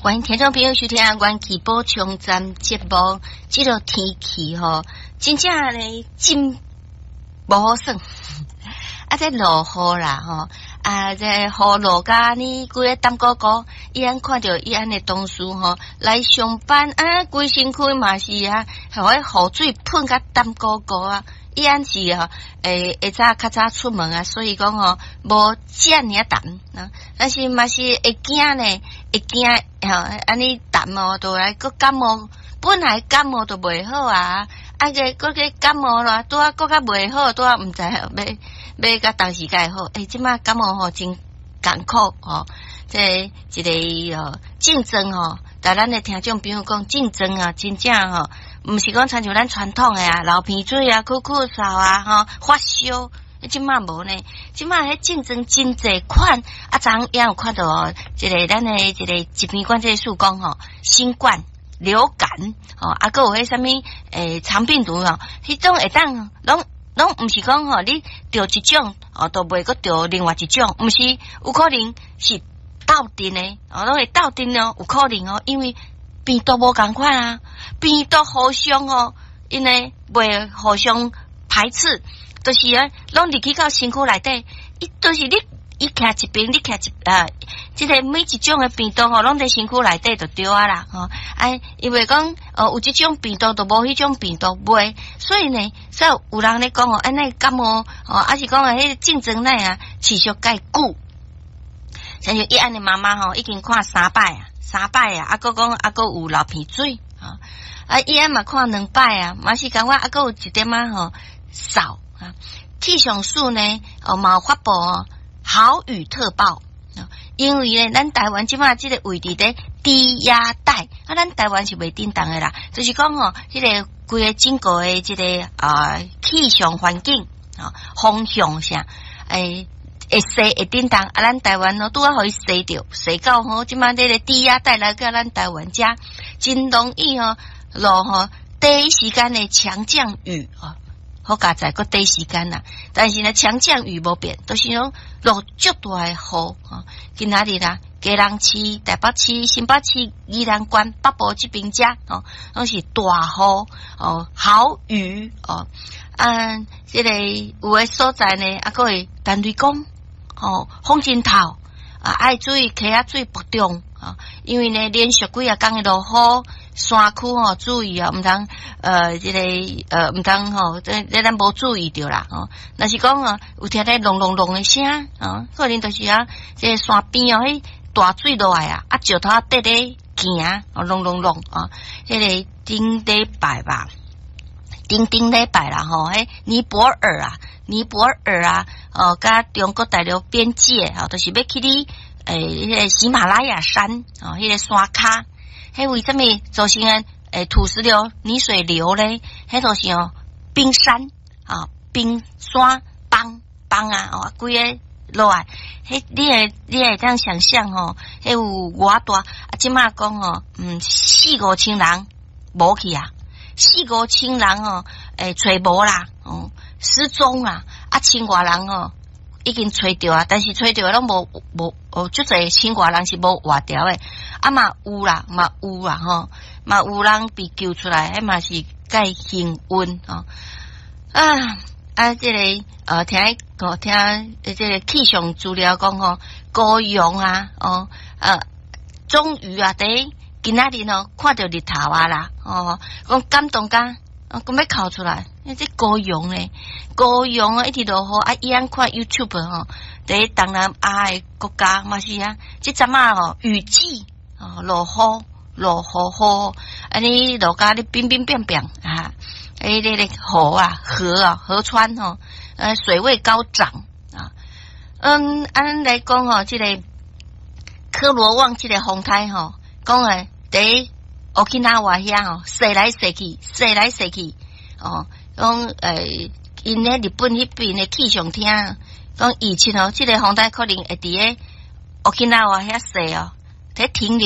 欢迎听众朋友收听元气补充站节目。这个天气吼，真正咧真无好算。在落雨啦吼，在雨落甲呢，规个淡高高，伊安看到伊安的同事吼来上班规身躯嘛是互迄雨水喷甲淡高高啊。伊安是会早较早出门所以讲无遮尔淡但是嘛是会惊呢，会惊安尼淡就来个感冒，本来感冒都袂好个感冒啦，拄个较袂好，拄毋知要甲当时会好，即马感冒真艰苦这一个竞争甲咱的听众朋友讲竞争真正毋是讲参像咱传统的流鼻水咳嗽发烧，即马无呢，即马迄竞争真济款昨也有看到一个咱的一个疾病管制署讲新冠、流感还有迄啥物肠病毒迄种会当拢毋是讲你得一种都袂个得另外一种，毋是有可能是斗阵的拢会斗阵有可能因为病毒无共款病毒互相因为袂互相排斥，就是拢入去到身躯内底，伊就是伊徛一边，你徛即个每一种的病毒拢在身躯内底就对啦因为讲有即种病毒就无迄种病毒袂，所以呢，所以有人咧讲那感冒是讲迄竞争持续介久，像伊安的妈妈已经看3摆还讲还有流鼻水伊安嘛看2摆嘛是感觉还有一点少气象署呢嘛有发布豪雨特报，因为呢咱台湾即马即个位置咧低压带咱台湾是袂叮当的啦，就是讲迄个规个整个的即个气象环境风向啥会西会叮当咱台湾拄互伊西着西到即马这个低压带来到咱台湾遮真容易落第一时间的强降雨好佳在个短时间但是呢强降雨无变，都是落足大的雨今仔日基隆市、台北市、新北市、宜兰县北部这边遮拢是大雨豪雨这个有的所在呢还佫会单雷公风真透爱注意溪水不中因为呢连续几啊天的落雨，山区注意毋通这个毋通这咱无注意着啦若是讲有听咧隆隆隆的声可能就是这个山边迄大水落来石头跌咧行隆隆隆这个顶礼拜啦迄尼泊尔甲中国大陆边界就是要去你迄个喜马拉雅山迄个山骹迄为什么造成土石流、泥水流咧？迄就是冰山冰山崩规个落来，迄你会这样想象迄有偌大即马讲4-5千人无去4-5千人找无啦失踪千外人已经找着但是找着拢无足侪千外人是无活条的嘛有啦嘛有人被救出来，迄嘛是介幸运这个听这个气象资料讲高雄终于伫今仔日看到日头啦讲感动甲讲要哭出来，这高雄咧，一直落雨伊安看 YouTube 伫东南亚的国家嘛是这阵雨季落雨安尼落甲咧冰冰变变那个河川水位高涨来讲这个科罗旺这个风台讲伫Okinawa遐洗来洗去讲因咧日本迄边的气象厅讲以前这个风台可能会伫咧Okinawa遐洗伫停留